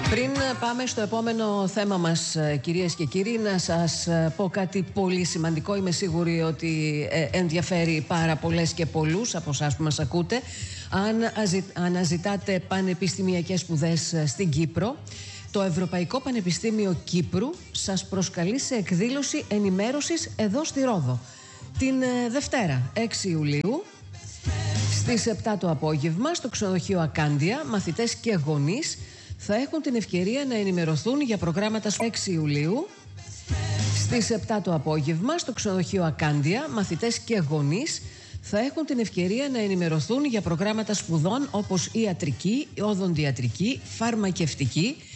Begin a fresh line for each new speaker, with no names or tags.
Πριν πάμε στο επόμενο θέμα μας, κυρίες και κύριοι, να σας πω κάτι πολύ σημαντικό. Είμαι σίγουρη ότι ενδιαφέρει πάρα πολλές και πολλούς από εσάς που μας ακούτε. Αν αναζητάτε πανεπιστημιακές σπουδές στην Κύπρο, το Ευρωπαϊκό Πανεπιστήμιο Κύπρου σας προσκαλεί σε εκδήλωση ενημέρωσης εδώ στη Ρόδο την Δευτέρα, 6 Ιουλίου, στις 7 το απόγευμα, στο ξενοδοχείο Ακάντια. Μαθητές και γονείς θα έχουν την ευκαιρία να ενημερωθούν για προγράμματα 6 Ιουλίου, στις 7 το απόγευμα, στο ξενοδοχείο Ακάντια. Μαθητές και γονείς θα έχουν την ευκαιρία να ενημερωθούν για προγράμματα σπουδών όπως ιατρική, οδοντιατρική, φαρμακευτική